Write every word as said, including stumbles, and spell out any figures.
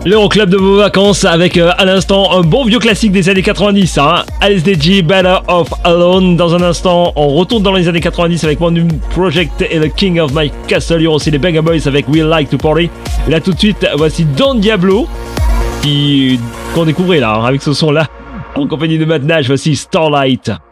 L'Euroclub de vos vacances avec euh, à l'instant un bon vieux classique des années quatre-vingt-dix, hein. L S D G, Better Off Alone. Dans un instant, on retourne dans les années quatre-vingt-dix avec Mon Project et The King of My Castle. Il y aura aussi les Banga Boys avec We Like to Party. Et là tout de suite, voici Don Diablo qui qu'on découvrait là, hein, avec ce son là en compagnie de Matt Nash. Voici Starlight.